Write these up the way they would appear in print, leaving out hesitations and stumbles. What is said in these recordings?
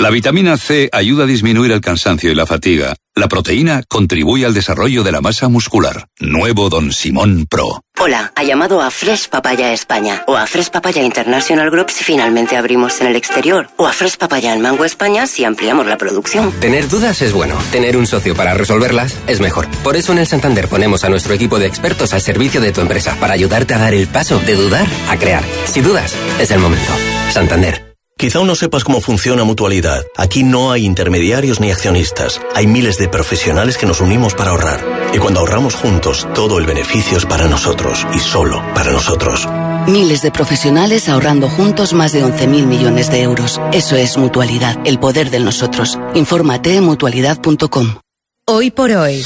La vitamina C ayuda a disminuir el cansancio y la fatiga. La proteína contribuye al desarrollo de la masa muscular. Nuevo Don Simón Pro. Hola, ha llamado a Fresh Papaya España o a Fresh Papaya International Group si finalmente abrimos en el exterior o a Fresh Papaya en Mango España si ampliamos la producción. Tener dudas es bueno, tener un socio para resolverlas es mejor. Por eso en el Santander ponemos a nuestro equipo de expertos al servicio de tu empresa para ayudarte a dar el paso de dudar a crear. Si dudas, es el momento. Santander. Quizá aún no sepas cómo funciona Mutualidad. Aquí no hay intermediarios ni accionistas. Hay miles de profesionales que nos unimos para ahorrar. Y cuando ahorramos juntos, todo el beneficio es para nosotros y solo para nosotros. Miles de profesionales ahorrando juntos más de 11.000 millones de euros. Eso es Mutualidad, el poder del nosotros. Infórmate en mutualidad.com. Hoy por hoy,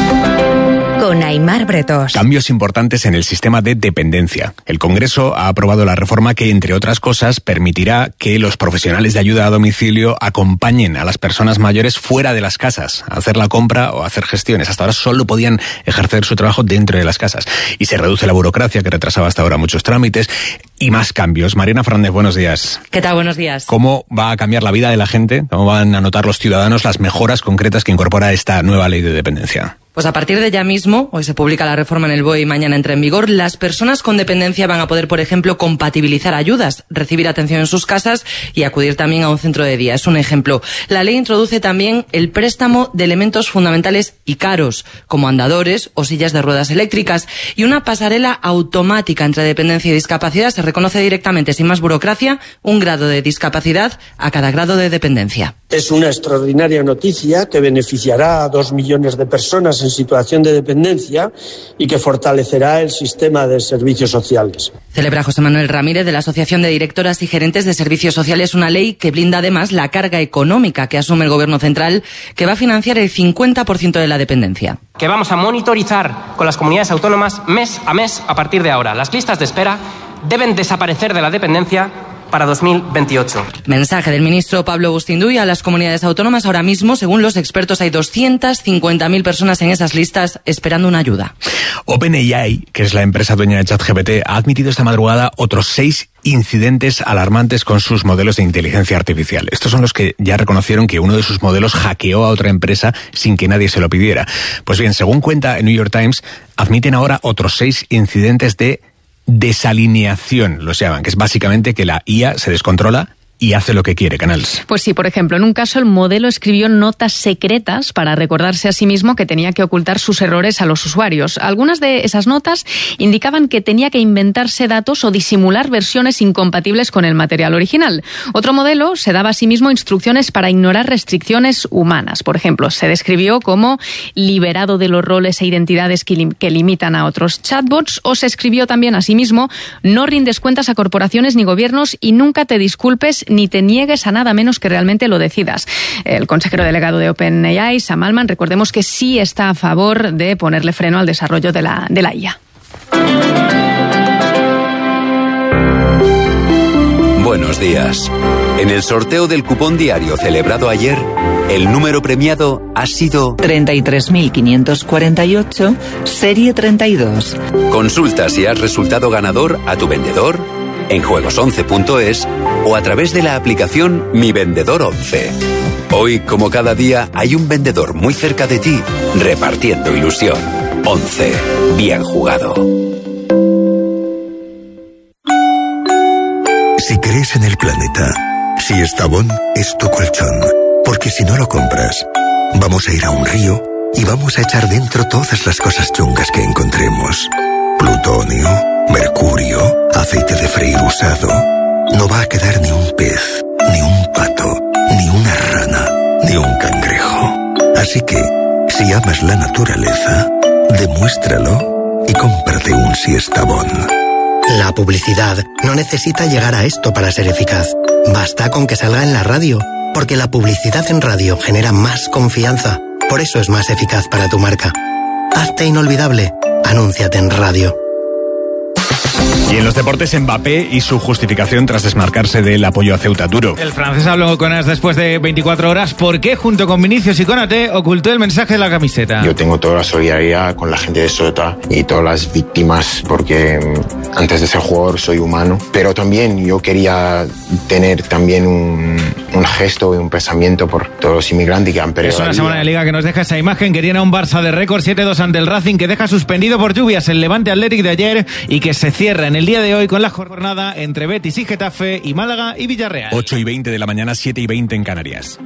con Aimar Bretos. Cambios importantes en el sistema de dependencia. El Congreso ha aprobado la reforma que, entre otras cosas, permitirá que los profesionales de ayuda a domicilio acompañen a las personas mayores fuera de las casas a hacer la compra o a hacer gestiones. Hasta ahora solo podían ejercer su trabajo dentro de las casas. Y se reduce la burocracia que retrasaba hasta ahora muchos trámites y más cambios. Mariana Fernández, buenos días. ¿Qué tal? Buenos días. ¿Cómo va a cambiar la vida de la gente? ¿Cómo van a notar los ciudadanos las mejoras concretas que incorpora esta nueva ley de dependencia? Pues a partir de ya mismo, hoy se publica la reforma en el BOE y mañana entra en vigor, las personas con dependencia van a poder, por ejemplo, compatibilizar ayudas, recibir atención en sus casas y acudir también a un centro de día. Es un ejemplo. La ley introduce también el préstamo de elementos fundamentales y caros, como andadores o sillas de ruedas eléctricas, y una pasarela automática entre dependencia y discapacidad. Se reconoce directamente, sin más burocracia, un grado de discapacidad a cada grado de dependencia. Es una extraordinaria noticia que beneficiará a 2 millones de personas en situación de dependencia y que fortalecerá el sistema de servicios sociales. Celebra José Manuel Ramírez de la Asociación de Directoras y Gerentes de Servicios Sociales una ley que blinda además la carga económica que asume el Gobierno central, que va a financiar el 50% de la dependencia. Que vamos a monitorizar con las comunidades autónomas mes a mes a partir de ahora. Las listas de espera deben desaparecer de la dependencia para 2028. Mensaje del ministro Pablo Bustinduy a las comunidades autónomas. Ahora mismo, según los expertos, hay 250.000 personas en esas listas esperando una ayuda. OpenAI, que es la empresa dueña de ChatGPT, ha admitido esta madrugada otros 6 incidentes alarmantes con sus modelos de inteligencia artificial. Estos son los que ya reconocieron que uno de sus modelos hackeó a otra empresa sin que nadie se lo pidiera. Pues bien, según cuenta el New York Times, admiten ahora otros 6 incidentes de desalineación, los llaman, que es básicamente que la IA se descontrola y hace lo que quiere, Canals. Pues sí, por ejemplo, en un caso el modelo escribió notas secretas para recordarse a sí mismo que tenía que ocultar sus errores a los usuarios. Algunas de esas notas indicaban que tenía que inventarse datos o disimular versiones incompatibles con el material original. Otro modelo se daba a sí mismo instrucciones para ignorar restricciones humanas. Por ejemplo, se describió como liberado de los roles e identidades que limitan a otros chatbots, o se escribió también a sí mismo: no rindes cuentas a corporaciones ni gobiernos y nunca te disculpes ni te niegues a nada menos que realmente lo decidas. El consejero delegado de OpenAI, Sam Altman, recordemos que sí está a favor de ponerle freno al desarrollo de la IA. Buenos días. En el sorteo del cupón diario celebrado ayer, el número premiado ha sido 33.548, serie 32. Consulta si has resultado ganador a tu vendedor, en juegos11.es o a través de la aplicación Mi Vendedor 11. Hoy, como cada día, hay un vendedor muy cerca de ti, repartiendo ilusión. 11. Bien jugado. Si crees en el planeta, si Estavón es tu colchón, porque si no lo compras, vamos a ir a un río y vamos a echar dentro todas las cosas chungas que encontremos. Plutonio, mercurio, aceite de freír usado. No va a quedar ni un pez, ni un pato, ni una rana, ni un cangrejo. Así que, si amas la naturaleza, demuéstralo y cómprate un Siestabón. La publicidad no necesita llegar a esto para ser eficaz. Basta con que salga en la radio, porque la publicidad en radio genera más confianza. Por eso es más eficaz para tu marca. Hazte inolvidable. Anúnciate en radio. Y en los deportes, Mbappé y su justificación tras desmarcarse del apoyo a Ceuta duro. El francés habló con As después de 24 horas. ¿Por qué, junto con Vinicius y Konaté, ocultó el mensaje de la camiseta? Yo tengo toda la solidaridad con la gente de Ceuta y todas las víctimas, porque antes de ser jugador soy humano. Pero también yo quería tener también gesto y un pensamiento por todos los inmigrantes que han perdido. Es una semana de Liga que nos deja esa imagen que tiene un Barça de récord 7-2 ante el Racing, que deja suspendido por lluvias el Levante Athletic de ayer y que se cierra en el día de hoy con la jornada entre Betis y Getafe y Málaga y Villarreal. 8:20 de la mañana, 7:20 en Canarias.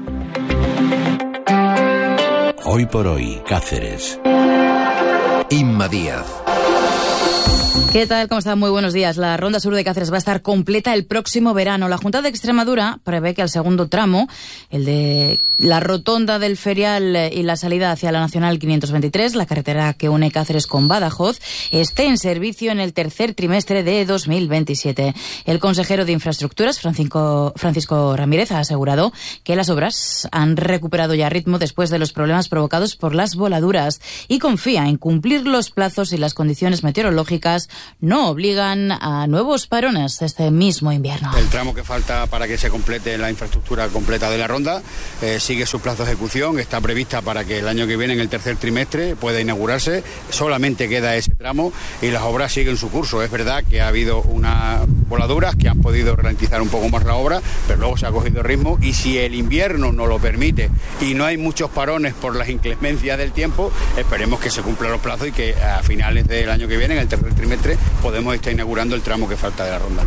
Hoy por hoy, Cáceres. Inma Díaz. ¿Qué tal? ¿Cómo están? Muy buenos días. La Ronda Sur de Cáceres va a estar completa el próximo verano. La Junta de Extremadura prevé que al segundo tramo, el de la rotonda del Ferial y la salida hacia la Nacional 523, la carretera que une Cáceres con Badajoz, esté en servicio en el tercer trimestre de 2027. El consejero de Infraestructuras, Francisco Ramírez, ha asegurado que las obras han recuperado ya ritmo después de los problemas provocados por las voladuras y confía en cumplir los plazos y las condiciones meteorológicas no obligan a nuevos parones este mismo invierno. El tramo que falta para que se complete la infraestructura completa de la ronda sigue su plazo de ejecución, está prevista para que el año que viene, en el tercer trimestre, pueda inaugurarse. Solamente queda ese tramo y las obras siguen su curso. Es verdad que ha habido unas voladuras que han podido ralentizar un poco más la obra, pero luego se ha cogido ritmo y si el invierno nos lo permite y no hay muchos parones por las inclemencias del tiempo, esperemos que se cumplan los plazos y que a finales del año que viene, en el tercer trimestre, podemos estar inaugurando el tramo que falta de la ronda.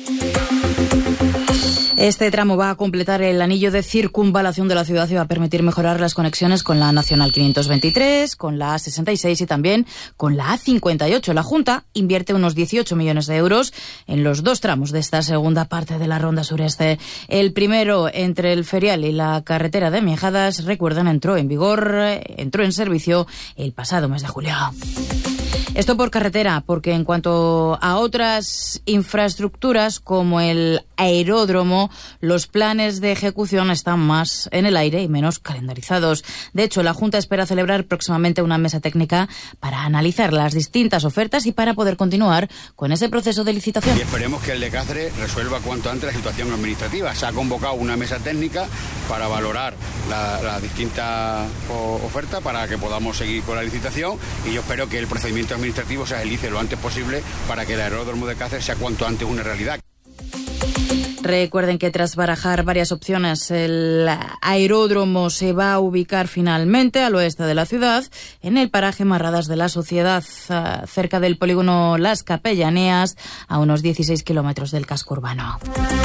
Este tramo va a completar el anillo de circunvalación de la ciudad y va a permitir mejorar las conexiones con la Nacional 523, con la A66 y también con la A58. La Junta invierte unos 18 millones de euros en los dos tramos de esta segunda parte de la Ronda Sureste. El primero, entre el Ferial y la carretera de Mijadas, recuerdan, entró en servicio el pasado mes de julio. Esto por carretera, porque en cuanto a otras infraestructuras como el aeródromo, los planes de ejecución están más en el aire y menos calendarizados. De hecho, la Junta espera celebrar próximamente una mesa técnica para analizar las distintas ofertas y para poder continuar con ese proceso de licitación. Y esperemos que el de Cáceres resuelva cuanto antes la situación administrativa. Se ha convocado una mesa técnica para valorar las distintas ofertas para que podamos seguir con la licitación y yo espero que el procedimiento administrativo se agilice lo antes posible para que el aeródromo de Cáceres sea cuanto antes una realidad. Recuerden que tras barajar varias opciones, el aeródromo se va a ubicar finalmente al oeste de la ciudad, en el paraje Marradas de la Sociedad, cerca del polígono Las Capellaneas, a unos 16 kilómetros del casco urbano.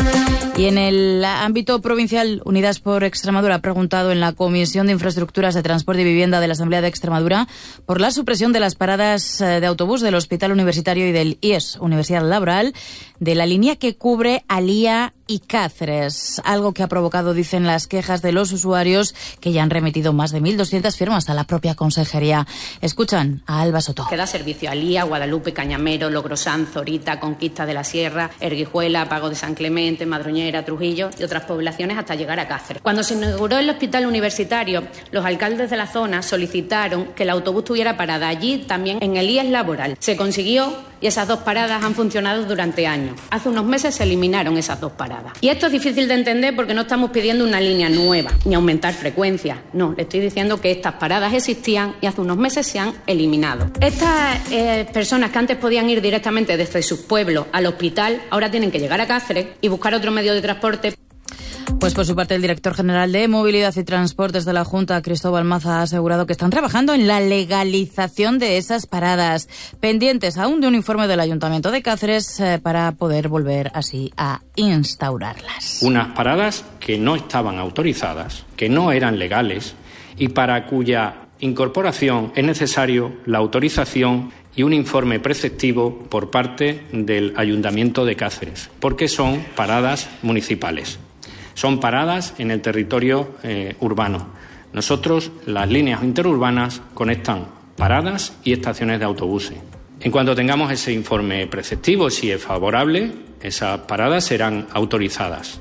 Y en el ámbito provincial, Unidas por Extremadura ha preguntado en la Comisión de Infraestructuras de Transporte y Vivienda de la Asamblea de Extremadura por la supresión de las paradas de autobús del Hospital Universitario y del IES, Universidad Laboral, de la línea que cubre Alía y Cáceres, algo que ha provocado, dicen, las quejas de los usuarios, que ya han remitido más de 1.200 firmas a la propia consejería. Escuchan a Alba Soto. Que da servicio a Alía, Guadalupe, Cañamero, Logrosán, Zorita, Conquista de la Sierra, Erguijuela, Pago de San Clemente, Madroñera, Trujillo y otras poblaciones hasta llegar a Cáceres. Cuando se inauguró el hospital universitario, los alcaldes de la zona solicitaron que el autobús tuviera parada allí, también en el IES Laboral. Se consiguió y esas dos paradas han funcionado durante años. Hace unos meses se eliminaron esas dos paradas. Y esto es difícil de entender porque no estamos pidiendo una línea nueva ni aumentar frecuencias. No, le estoy diciendo que estas paradas existían y hace unos meses se han eliminado. Estas personas que antes podían ir directamente desde sus pueblos al hospital, ahora tienen que llegar a Cáceres y buscar otro medio de transporte. Pues por su parte, el director general de Movilidad y Transportes de la Junta, Cristóbal Maza, ha asegurado que están trabajando en la legalización de esas paradas, pendientes aún de un informe del Ayuntamiento de Cáceres para poder volver así a instaurarlas. Unas paradas que no estaban autorizadas, que no eran legales y para cuya incorporación es necesario la autorización y un informe preceptivo por parte del Ayuntamiento de Cáceres, porque son paradas municipales. Son paradas en el territorio urbano. Nosotros, las líneas interurbanas, conectan paradas y estaciones de autobuses. En cuanto tengamos ese informe preceptivo, si es favorable, esas paradas serán autorizadas.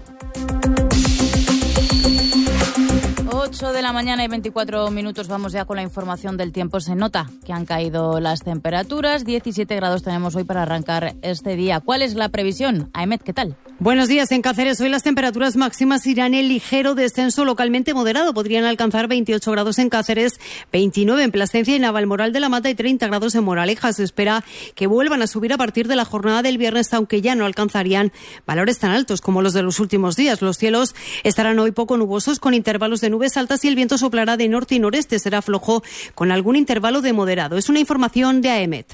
8 de la mañana y 24 minutos, vamos ya con la información del tiempo. Se nota que han caído las temperaturas, 17 grados tenemos hoy para arrancar este día. ¿Cuál es la previsión? Ahmed, ¿qué tal? Buenos días. En Cáceres hoy las temperaturas máximas irán en ligero descenso, localmente moderado. Podrían alcanzar 28 grados en Cáceres, 29 en Plasencia y Navalmoral de la Mata y 30 grados en Moraleja. Se espera que vuelvan a subir a partir de la jornada del viernes, aunque ya no alcanzarían valores tan altos como los de los últimos días. Los cielos estarán hoy poco nubosos, con intervalos de nubes altas, y el viento soplará de norte y noreste. Será flojo, con algún intervalo de moderado. Es una información de AEMET.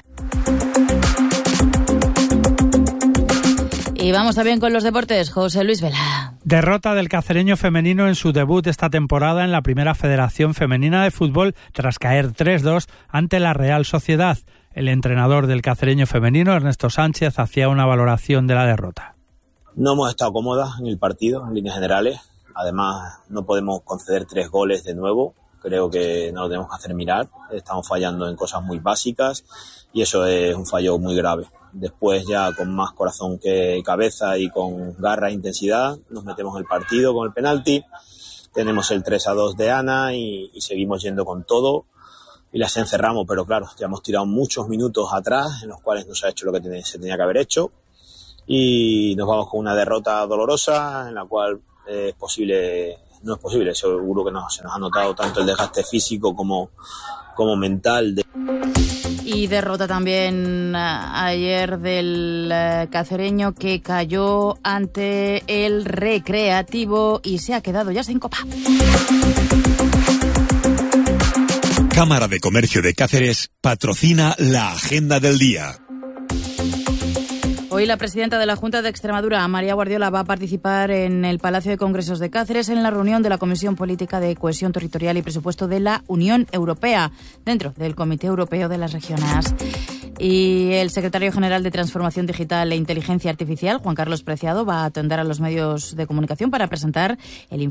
Y vamos también con los deportes. José Luis Vela. Derrota del cacereño femenino en su debut esta temporada en la Primera Federación Femenina de Fútbol, tras caer 3-2 ante la Real Sociedad. El entrenador del cacereño femenino, Ernesto Sánchez, hacía una valoración de la derrota. No hemos estado cómodas en el partido, en líneas generales. Además, no podemos conceder 3 goles de nuevo. Creo que no lo tenemos que hacer mirar. Estamos fallando en cosas muy básicas y eso es un fallo muy grave. Después, ya con más corazón que cabeza y con garra e intensidad, nos metemos en el partido con el penalti. Tenemos el 3-2 de Ana y seguimos yendo con todo y las encerramos. Pero claro, ya hemos tirado muchos minutos atrás en los cuales no se ha hecho lo que se tenía que haber hecho y nos vamos con una derrota dolorosa en la cual no es posible. Seguro que se nos ha notado tanto el desgaste físico como mental. Y derrota también ayer del cacereño, que cayó ante el Recreativo y se ha quedado ya sin copa. Cámara de Comercio de Cáceres patrocina la agenda del día. Hoy la presidenta de la Junta de Extremadura, María Guardiola, va a participar en el Palacio de Congresos de Cáceres en la reunión de la Comisión Política de Cohesión Territorial y Presupuesto de la Unión Europea, dentro del Comité Europeo de las Regiones. Y el secretario general de Transformación Digital e Inteligencia Artificial, Juan Carlos Preciado, va a atender a los medios de comunicación para presentar el